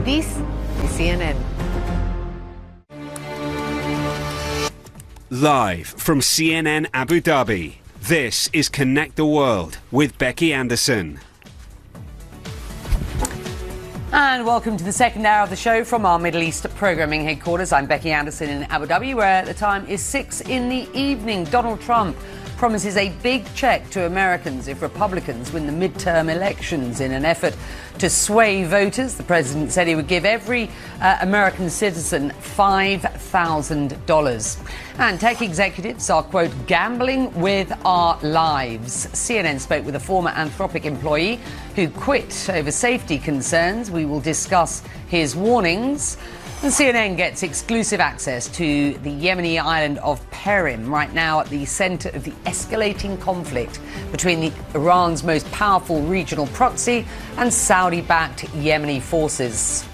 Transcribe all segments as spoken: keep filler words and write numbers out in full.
This is C N N. Live from C N N Abu Dhabi, this is Connect the World with Becky Anderson. And welcome to the second hour of the show from our Middle East programming headquarters. I'm Becky Anderson in Abu Dhabi, where the time is six in the evening. Donald Trump promises a big check to Americans if Republicans win the midterm elections in an effort to sway voters. The president said he would give every uh, American citizen five thousand dollars. And tech executives are, quote, gambling with our lives. C N N spoke with a former Anthropic employee who quit over safety concerns. We will discuss his warnings. And C N N gets exclusive access to the Yemeni island of Perim, right now at the centre of the escalating conflict between the Iran's most powerful regional proxy and Saudi-backed Yemeni forces.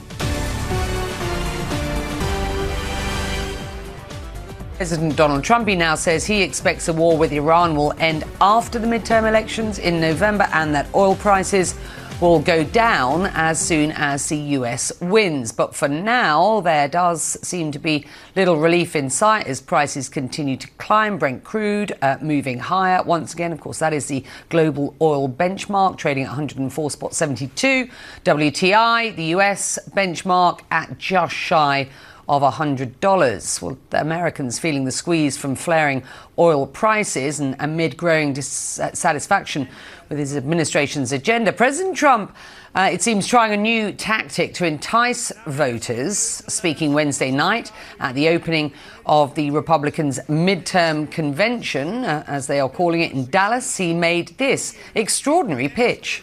President Donald Trump now says he expects a war with Iran will end after the midterm elections in November and that oil prices will go down as soon as the U S wins. But for now, there does seem to be little relief in sight as prices continue to climb. Brent crude uh, moving higher once again. Of course, that is the global oil benchmark, trading at one hundred four point seven two. W T I, the U S benchmark, at just shy of one hundred dollars. Well, the Americans feeling the squeeze from flaring oil prices and amid growing dissatisfaction with his administration's agenda. President Trump, uh, it seems, trying a new tactic to entice voters. Speaking Wednesday night at the opening of the Republicans' midterm convention, uh, as they are calling it, in Dallas, he made this extraordinary pitch.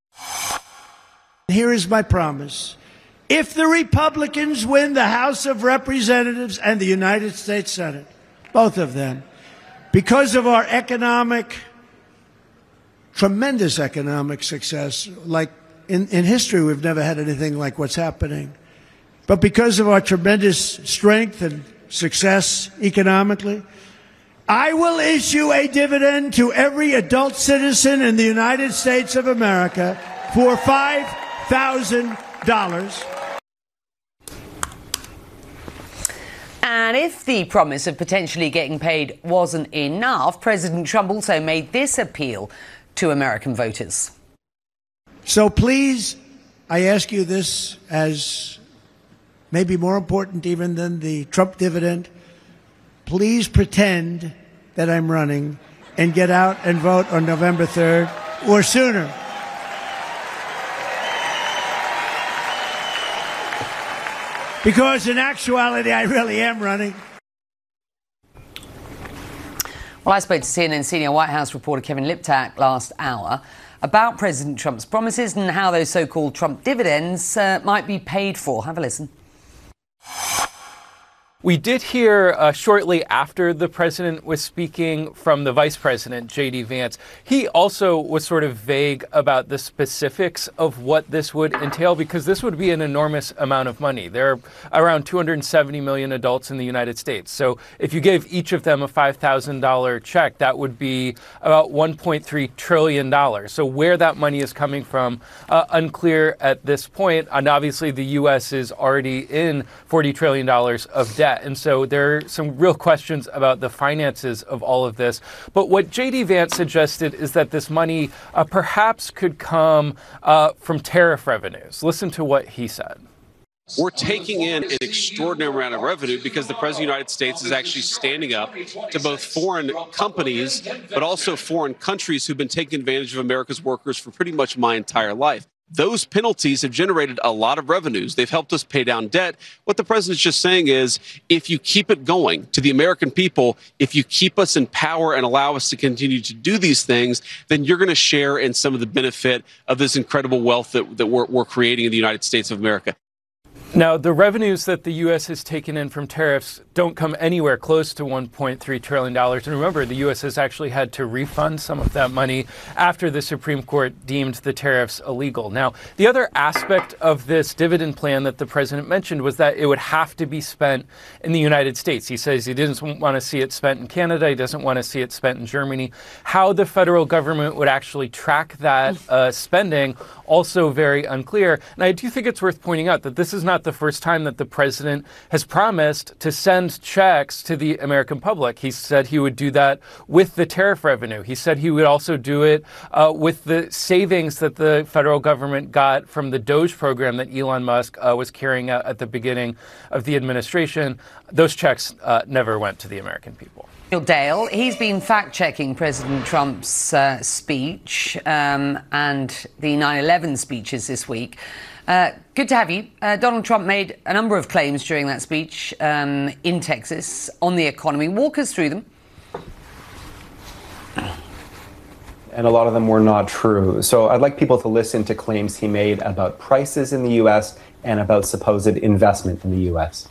Here is my promise. If the Republicans win the House of Representatives and the United States Senate, both of them, because of our economic, tremendous economic success, like in, in history we've never had anything like what's happening, but because of our tremendous strength and success economically, I will issue a dividend to every adult citizen in the United States of America for five thousand dollars. And if the promise of potentially getting paid wasn't enough, President Trump also made this appeal to American voters. So please, I ask you this as maybe more important even than the Trump dividend. Please pretend that I'm running and get out and vote on November third or sooner. Because in actuality, I really am running. Well, I spoke to C N N senior White House reporter Kevin Liptak last hour about President Trump's promises and how those so-called Trump dividends uh, might be paid for. Have a listen. We did hear uh, shortly after the president was speaking from the vice president, J D Vance. He also was sort of vague about the specifics of what this would entail, because this would be an enormous amount of money. There are around two hundred seventy million adults in the United States. So if you gave each of them a five thousand dollars check, that would be about one point three trillion dollars. So where that money is coming from, uh, unclear at this point. And obviously the U S is already in forty trillion dollars of debt. And so there are some real questions about the finances of all of this. But what J D Vance suggested is that this money uh, perhaps could come uh, from tariff revenues. Listen to what he said. We're taking in an extraordinary amount of revenue because the President of the United States is actually standing up to both foreign companies, but also foreign countries who've been taking advantage of America's workers for pretty much my entire life. Those penalties have generated a lot of revenues. They've helped us pay down debt. What the president's just saying is, if you keep it going to the American people, if you keep us in power and allow us to continue to do these things, then you're going to share in some of the benefit of this incredible wealth that, that we're, we're creating in the United States of America. Now, the revenues that the U S has taken in from tariffs don't come anywhere close to one point three trillion dollars. And remember, the U S has actually had to refund some of that money after the Supreme Court deemed the tariffs illegal. Now, the other aspect of this dividend plan that the president mentioned was that it would have to be spent in the United States. He says he doesn't want to see it spent in Canada. He doesn't want to see it spent in Germany. How the federal government would actually track that uh, spending, also very unclear. And I do think it's worth pointing out that this is not the first time that the president has promised to send checks to the American public. He said he would do that with the tariff revenue. He said he would also do it uh, with the savings that the federal government got from the Doge program that Elon Musk uh, was carrying out at the beginning of the administration. Those checks uh, never went to the American people. Dale, he's been fact-checking President Trump's uh, speech um, and the nine eleven speeches this week. Uh, good to have you. Uh, Donald Trump made a number of claims during that speech um, in Texas on the economy. Walk us through them. And a lot of them were not true. So I'd like people to listen to claims he made about prices in the U S and about supposed investment in the U S.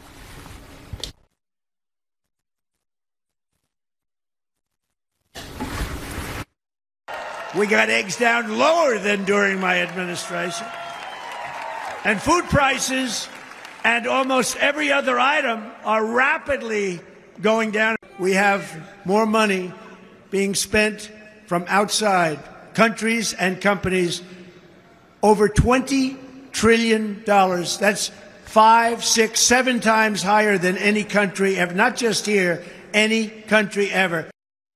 We got eggs down lower than during my administration. And food prices and almost every other item are rapidly going down. We have more money being spent from outside countries and companies, over twenty trillion dollars. That's five, six, seven times higher than any country ever, not just here, any country ever.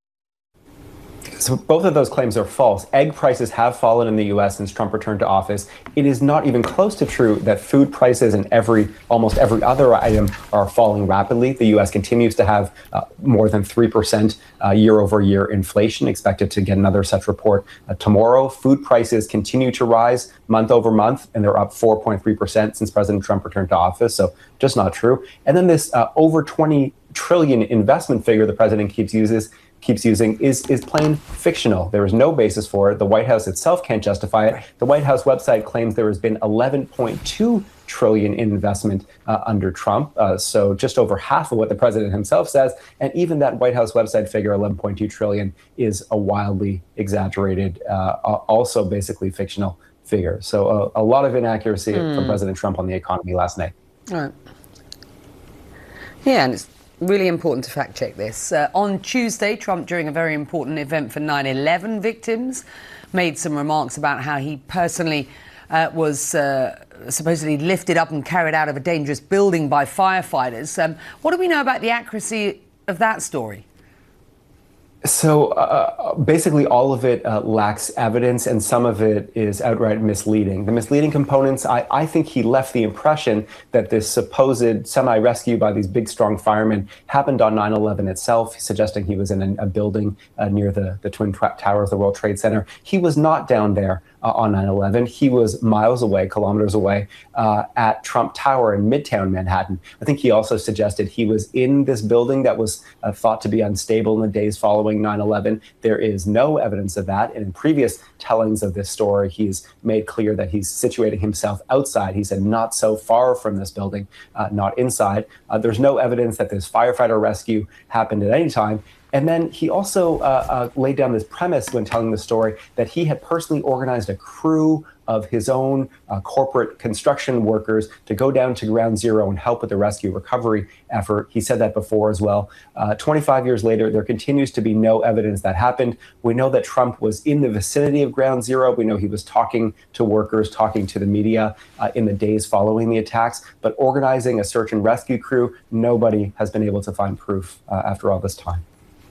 So both of those claims are false. Egg prices have fallen in the U S since Trump returned to office. It is not even close to true that food prices and every almost every other item are falling rapidly. The U S continues to have uh, more than three percent uh, year over year inflation, expected to get another such report uh, tomorrow. Food prices continue to rise month over month, and they're up four point three percent since President Trump returned to office. So just not true. And then this uh, over twenty trillion investment figure the president keeps uses. keeps using is is plain fictional. There is no basis for it. The White House itself can't justify it. The White House website claims there has been eleven point two trillion in investment uh, under Trump, uh, so just over half of what the president himself says. And even that White House website figure, eleven point two trillion, is a wildly exaggerated, uh, also basically fictional figure. So a, a lot of inaccuracy mm. from President Trump on the economy last night. All right. Yeah, and it's really important to fact check this. Uh, on Tuesday, Trump, during a very important event for nine eleven victims, made some remarks about how he personally uh, was uh, supposedly lifted up and carried out of a dangerous building by firefighters. Um, what do we know about the accuracy of that story? So uh, basically all of it uh, lacks evidence, and some of it is outright misleading. The misleading components, I, I think he left the impression that this supposed semi-rescue by these big, strong firemen happened on nine eleven itself, suggesting he was in a, a building uh, near the, the Twin Towers, the World Trade Center. He was not down there uh, on nine eleven. He was miles away, kilometers away, uh, at Trump Tower in Midtown Manhattan. I think he also suggested he was in this building that was uh, thought to be unstable in the days following nine eleven. There is no evidence of that. And in previous tellings of this story, he's made clear that he's situating himself outside. He said not so far from this building, uh, not inside. Uh, there's no evidence that this firefighter rescue happened at any time. And then he also uh, uh, laid down this premise when telling the story that he had personally organized a crew of his own uh, corporate construction workers to go down to ground zero and help with the rescue recovery effort. He said that before as well. Uh, twenty-five years later, there continues to be no evidence that happened. We know that Trump was in the vicinity of ground zero. We know he was talking to workers, talking to the media uh, in the days following the attacks. But organizing a search and rescue crew, nobody has been able to find proof uh, after all this time.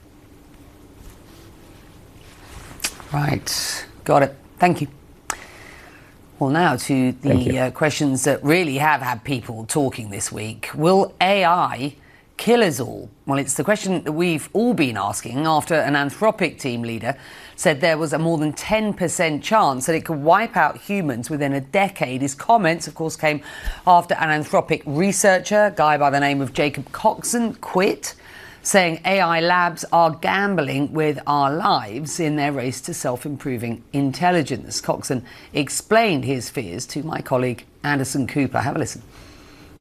Right. Got it. Thank you. Well, now to the uh, questions that really have had people talking this week. Will A I kill us all? Well, it's the question that we've all been asking after an Anthropic team leader said there was a more than ten percent chance that it could wipe out humans within a decade. His comments, of course, came after an Anthropic researcher, a guy by the name of Jacob Coxon, quit, saying A I labs are gambling with our lives in their race to self-improving intelligence. Coxon explained his fears to my colleague Anderson Cooper. Have a listen.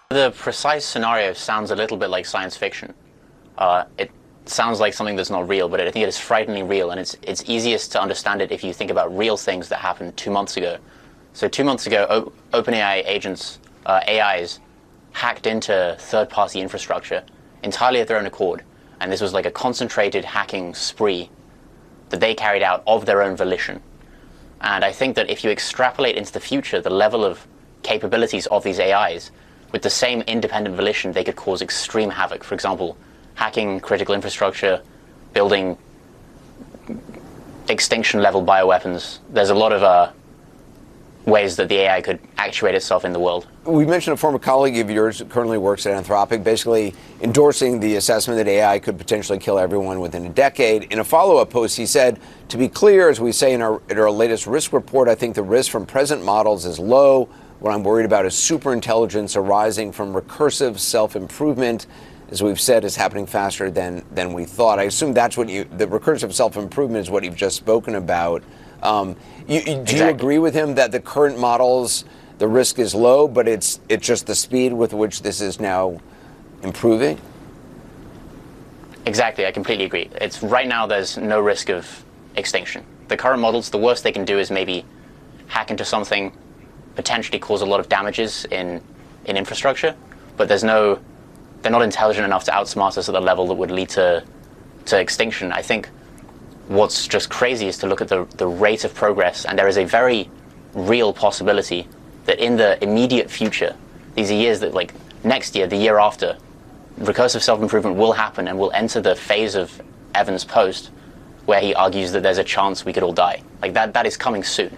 The precise scenario sounds a little bit like science fiction. Uh, it sounds like something that's not real, but I think it is frighteningly real, and it's it's easiest to understand it if you think about real things that happened two months ago. So two months ago, o OpenAI agents, uh, A Is, hacked into third-party infrastructure entirely at their own accord, and this was like a concentrated hacking spree that they carried out of their own volition. And I think that if you extrapolate into the future, the level of capabilities of these A Is, with the same independent volition, they could cause extreme havoc. For example, hacking critical infrastructure, building extinction-level bioweapons. There's a lot of uh, ways that the A I could actuate itself in the world. We mentioned a former colleague of yours who currently works at Anthropic, basically endorsing the assessment that A I could potentially kill everyone within a decade. In a follow-up post, he said, to be clear, as we say in our, in our latest risk report, I think the risk from present models is low. What I'm worried about is superintelligence arising from recursive self-improvement. As we've said, is happening faster than, than we thought. I assume that's what you, the recursive self-improvement is what you've just spoken about. Um, you, you, do exactly. you agree with him that the current models, the risk is low, but it's it's just the speed with which this is now improving? Exactly, I completely agree. It's right now there's no risk of extinction. The current models, the worst they can do is maybe hack into something, potentially cause a lot of damages in in infrastructure, but there's no, they're not intelligent enough to outsmart us at the level that would lead to to extinction. I think what's just crazy is to look at the, the rate of progress, and there is a very real possibility that in the immediate future, these are years that, like next year, the year after, recursive self-improvement will happen and we'll enter the phase of Evan's post where he argues that there's a chance we could all die. Like that, that is coming soon.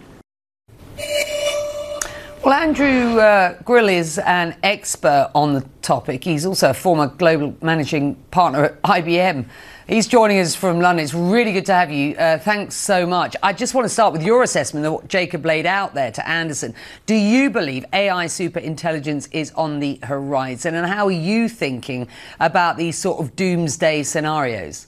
Well, Andrew uh, Grill is an expert on the topic. He's also a former global managing partner at I B M. He's joining us from London. It's really good to have you. Uh, thanks so much. I just want to start with your assessment of what Jacob laid out there to Anderson. Do you believe A I superintelligence is on the horizon? And how are you thinking about these sort of doomsday scenarios?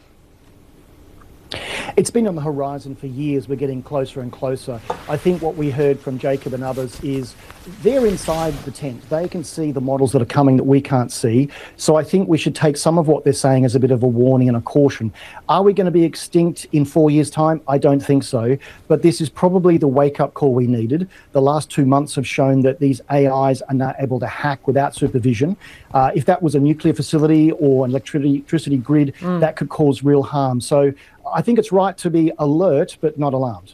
It's been on the horizon for years. We're getting closer and closer. I think what we heard from Jacob and others is they're inside the tent. They can see the models that are coming that we can't see. So I think we should take some of what they're saying as a bit of a warning and a caution. Are we going to be extinct in four years' time? I don't think so. But this is probably the wake-up call we needed. The last two months have shown that these A Is are not able to hack without supervision. Uh, if that was a nuclear facility or an electricity, electricity grid, mm. that could cause real harm. So I think it's right to be alert, but not alarmed.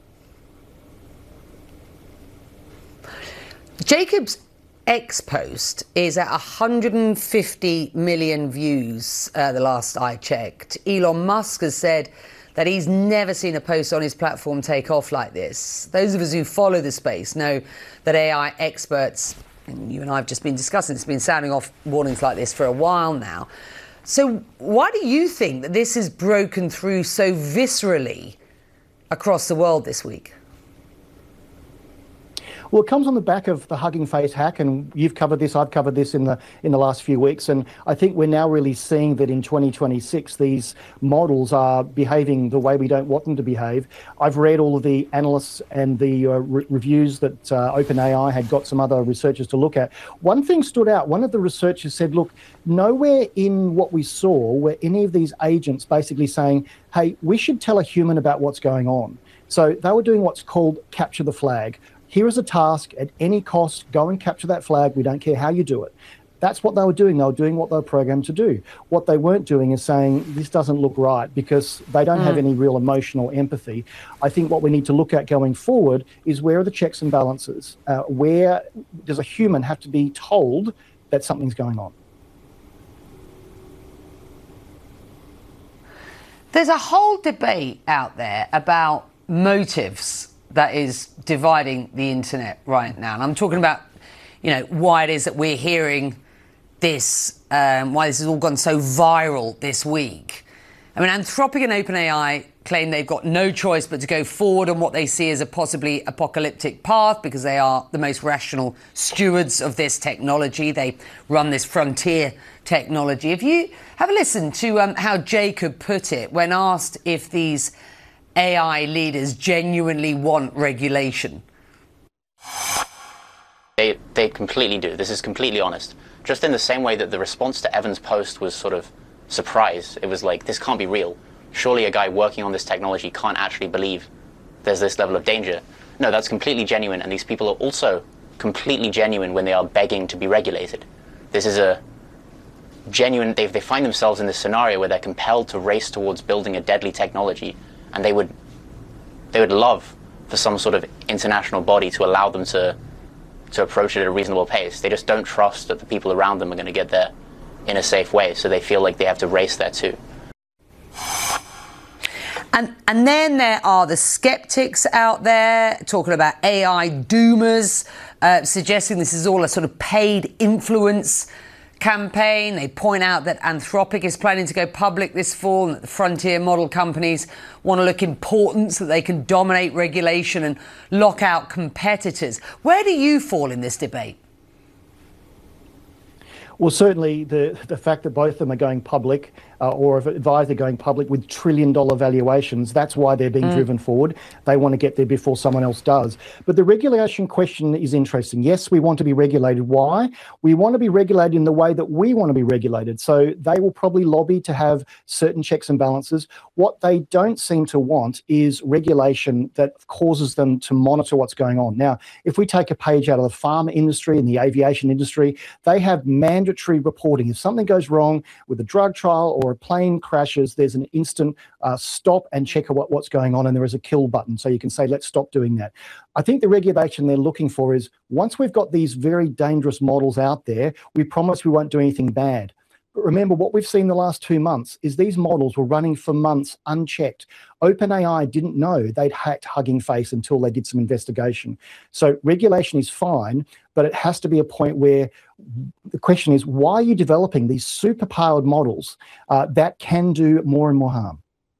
Jacob's X post is at one hundred fifty million views uh, the last I checked. Elon Musk has said that he's never seen a post on his platform take off like this. Those of us who follow the space know that A I experts, and you and I have just been discussing, it's been sounding off warnings like this for a while now. So why do you think that this has broken through so viscerally across the world this week? Well, it comes on the back of the Hugging Face hack, and you've covered this, I've covered this in the in the last few weeks, and I think we're now really seeing that in twenty twenty-six these models are behaving the way we don't want them to behave. I've read all of the analysts and the uh, re reviews that uh, OpenAI had got some other researchers to look at. One thing stood out. One of the researchers said, look, nowhere in what we saw were any of these agents basically saying, hey, we should tell a human about what's going on. So they were doing what's called capture the flag. Here is a task, at any cost, go and capture that flag. We don't care how you do it. That's what they were doing. They were doing what they were programmed to do. What they weren't doing is saying, this doesn't look right, because they don't mm. have any real emotional empathy. I think what we need to look at going forward is, where are the checks and balances? Uh, where does a human have to be told that something's going on? There's a whole debate out there about motives that is dividing the internet right now. And I'm talking about, you know, why it is that we're hearing this, um, why this has all gone so viral this week. I mean, Anthropic and OpenAI claim they've got no choice but to go forward on what they see as a possibly apocalyptic path, because they are the most rational stewards of this technology. They run this frontier technology. If you have a listen to um, how Jacob put it when asked if these A I leaders genuinely want regulation. They, they They completely do. This is completely honest. Just in the same way that the response to Evan's post was sort of surprise. It was like, this can't be real. Surely a guy working on this technology can't actually believe there's this level of danger. No, that's completely genuine, and these people are also completely genuine when they are begging to be regulated. This is a genuine, they, they find themselves in this scenario where they're compelled to race towards building a deadly technology, and they would, they would love for some sort of international body to allow them to, to approach it at a reasonable pace. They just don't trust that the people around them are going to get there in a safe way, so they feel like they have to race there too. And, and then there are the skeptics out there talking about A I doomers, uh, suggesting this is all a sort of paid influence campaign. They point out that Anthropic is planning to go public this fall and that the frontier model companies want to look important so that they can dominate regulation and lock out competitors. Where do you fall in this debate? Well, certainly the, the fact that both of them are going public uh, or have advised they're going public with trillion dollar valuations, that's why they're being mm. driven forward. They want to get there before someone else does. But the regulation question is interesting. Yes, we want to be regulated. Why? We want to be regulated in the way that we want to be regulated. So they will probably lobby to have certain checks and balances. What they don't seem to want is regulation that causes them to monitor what's going on. Now, if we take a page out of the pharma industry and the aviation industry, they have mandatory reporting. If something goes wrong with a drug trial or a plane crashes, there's an instant uh, stop and check what, what's going on, and there is a kill button. So you can say, let's stop doing that. I think the regulation they're looking for is, once we've got these very dangerous models out there, we promise we won't do anything bad. But remember, what we've seen the last two months is these models were running for months unchecked. OpenAI didn't know they'd hacked Hugging Face until they did some investigation. So regulation is fine, but it has to be a point where the question is, why are you developing these super-powered models uh, that can do more and more harm?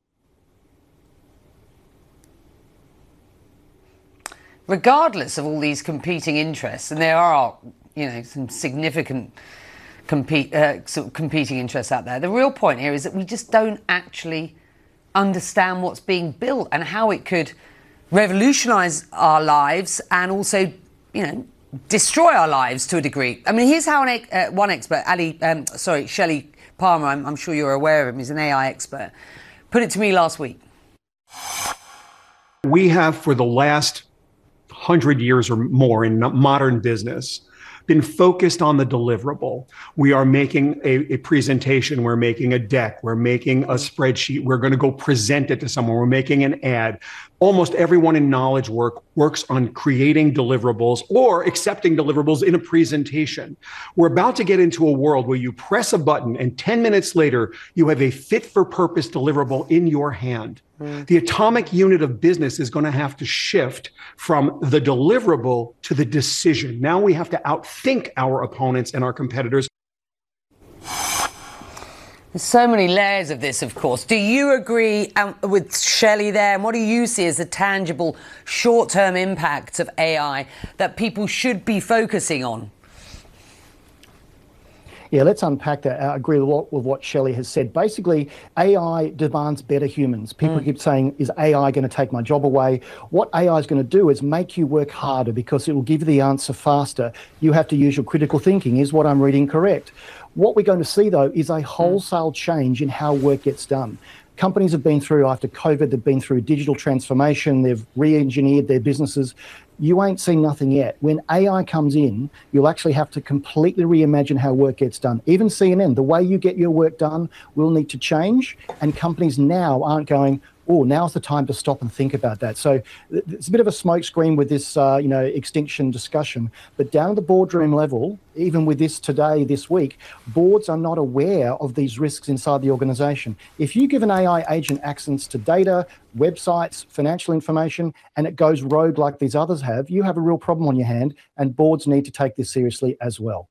Regardless of all these competing interests, and there are, you know, some significant compete, uh, sort of competing interests out there, the real point here is that we just don't actually understand what's being built and how it could revolutionise our lives and also, you know, destroy our lives to a degree. I mean, here's how an, uh, one expert, Ali, um, sorry, Shelley Palmer, I'm, I'm sure you're aware of him, he's an A I expert, put it to me last week. We have, for the last hundred years or more in modern business, been focused on the deliverable. We are making a, a presentation, we're making a deck, we're making a spreadsheet, we're going to go present it to someone, we're making an ad. Almost everyone in knowledge work works on creating deliverables or accepting deliverables in a presentation. We're about to get into a world where you press a button and ten minutes later, you have a fit for purpose deliverable in your hand. Mm. The atomic unit of business is going to have to shift from the deliverable to the decision. Now we have to outthink our opponents and our competitors. There's so many layers of this, of course. Do you agree um, with Shelley there? And what do you see as the tangible short-term impacts of A I that people should be focusing on? Yeah, let's unpack that. I agree with what, with what Shelley has said. Basically, A I demands better humans. People mm. keep saying, is A I going to take my job away? What A I is going to do is make you work harder because it will give you the answer faster. You have to use your critical thinking. Is what I'm reading correct? What we're going to see, though, is a wholesale change in how work gets done. Companies have been through, after COVID, they've been through digital transformation, they've re-engineered their businesses. You ain't seen nothing yet. When A I comes in, you'll actually have to completely reimagine how work gets done. Even C N N, the way you get your work done will need to change, and companies now aren't going, oh, now's the time to stop and think about that. So it's a bit of a smokescreen with this, uh, you know, extinction discussion. But down at the boardroom level, even with this today, this week, boards are not aware of these risks inside the organization. If you give an A I agent access to data, websites, financial information, and it goes rogue like these others have, you have a real problem on your hand, and boards need to take this seriously as well.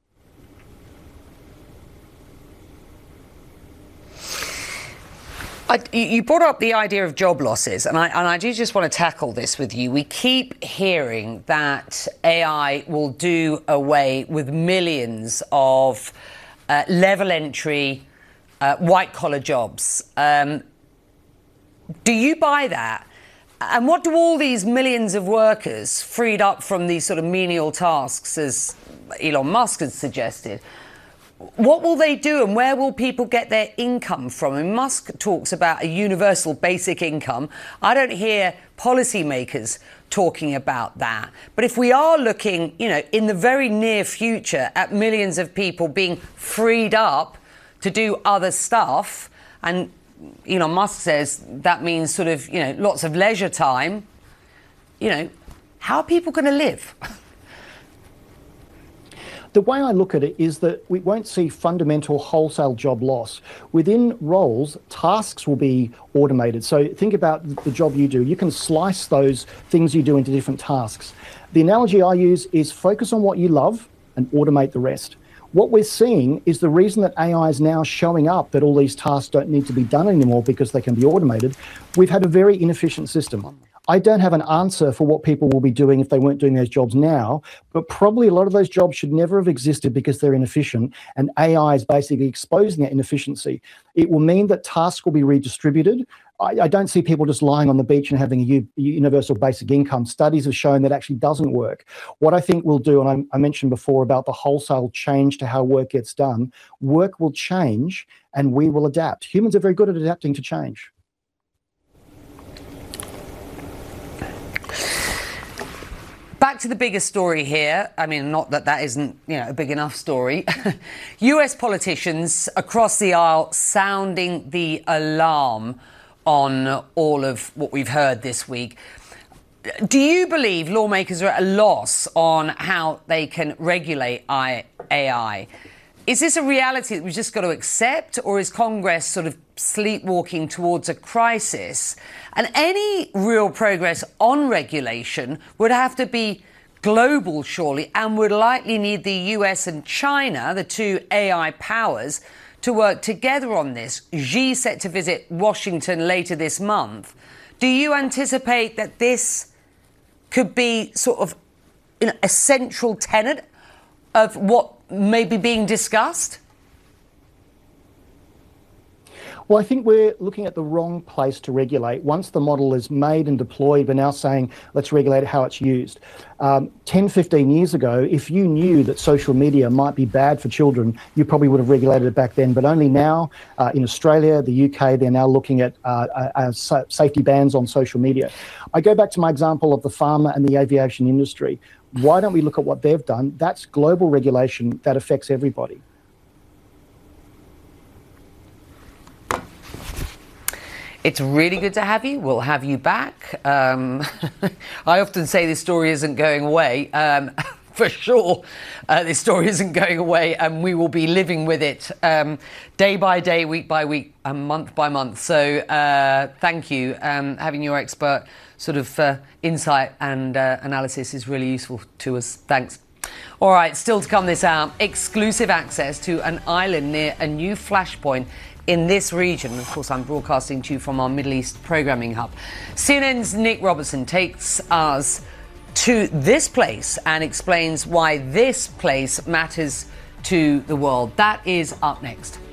I, you brought up the idea of job losses, and I, and I do just want to tackle this with you. We keep hearing that A I will do away with millions of uh, level entry, uh, white collar jobs. Um, do you buy that? And what do all these millions of workers freed up from these sort of menial tasks, as Elon Musk has suggested, what will they do, and where will people get their income from? And Musk talks about a universal basic income. I don't hear policymakers talking about that. But if we are looking, you know, in the very near future at millions of people being freed up to do other stuff, and Elon Musk says that means sort of, you know, lots of leisure time, you know, how are people going to live? The way I look at it is that we won't see fundamental wholesale job loss. Within roles, tasks will be automated. So think about the job you do. You can slice those things you do into different tasks. The analogy I use is focus on what you love and automate the rest. What we're seeing is the reason that A I is now showing up, that all these tasks don't need to be done anymore because they can be automated. We've had a very inefficient system. I don't have an answer for what people will be doing if they weren't doing those jobs now, but probably a lot of those jobs should never have existed because they're inefficient, and A I is basically exposing that inefficiency. It will mean that tasks will be redistributed. I, I don't see people just lying on the beach and having a u- universal basic income. Studies have shown that actually doesn't work. What I think we'll do, and I, I mentioned before about the wholesale change to how work gets done, work will change and we will adapt. Humans are very good at adapting to change. Back to the bigger story here. I mean, not that that isn't, you know, a big enough story. U S politicians across the aisle sounding the alarm on all of what we've heard this week. Do you believe lawmakers are at a loss on how they can regulate A I? Is this a reality that we've just got to accept, or is Congress sort of sleepwalking towards a crisis? And any real progress on regulation would have to be global, surely, and would likely need the U S and China, the two A I powers, to work together on this. Xi set to visit Washington later this month. Do you anticipate that this could be sort of, you know, a central tenet of what may be being discussed? Well, I think we're looking at the wrong place to regulate. Once the model is made and deployed, we're now saying, let's regulate how it's used. Um, ten, fifteen years ago, if you knew that social media might be bad for children, you probably would have regulated it back then. But only now, uh, in Australia, the U K, they're now looking at uh, uh, safety bans on social media. I go back to my example of the pharma and the aviation industry. Why don't we look at what they've done? That's global regulation that affects everybody. It's really good to have you. We'll have you back. Um, I often say this story isn't going away. Um, for sure, uh, this story isn't going away, and we will be living with it um, day by day, week by week, and month by month. So uh, thank you. Um, having your expert sort of uh, insight and uh, analysis is really useful to us. Thanks. All right, still to come this hour, exclusive access to an island near a new flashpoint in this region. Of course, I'm broadcasting to you from our Middle East programming hub. C N N's Nick Robertson takes us to this place and explains why this place matters to the world. That is up next.